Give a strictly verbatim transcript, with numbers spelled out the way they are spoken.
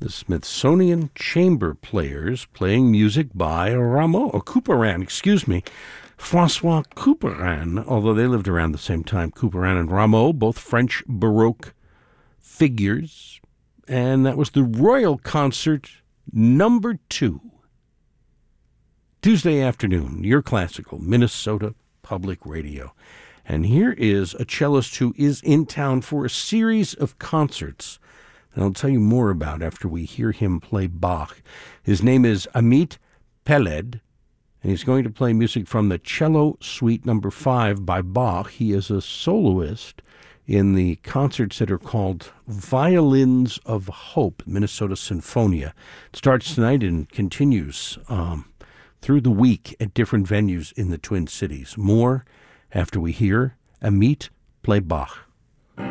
The Smithsonian Chamber Players playing music by Rameau, or Couperin, excuse me, Francois Couperin, although they lived around the same time. Couperin and Rameau, both French Baroque figures. And that was the Royal Concert number two. Tuesday afternoon, your classical, Minnesota Public Radio. And here is a cellist who is in town for a series of concerts that I'll tell you more about after we hear him play Bach. His name is Amit Peled, and he's going to play music from the Cello Suite number five by Bach. He is a soloist in the concerts that are called Violins of Hope, Minnesota Sinfonia. It starts tonight and continues um, through the week at different venues in the Twin Cities. More after we hear Amit play Bach.